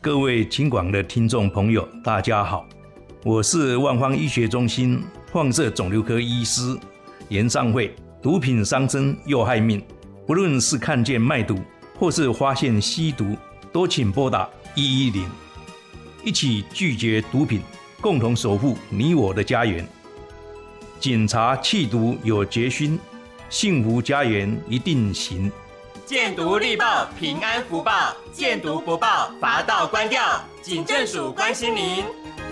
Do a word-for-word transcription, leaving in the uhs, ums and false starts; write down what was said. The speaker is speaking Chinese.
各位警广的听众朋友，大家好，我是万芳医学中心放射肿瘤科医师严尚慧。毒品伤身又害命，不论是看见卖毒，或是发现吸毒，都请拨打一一零，一起拒绝毒品，共同守护你我的家园。警察弃毒有决心，幸福家园一定行。 见毒立报，平安福报；见毒不报，罚到关掉。警政署关心您。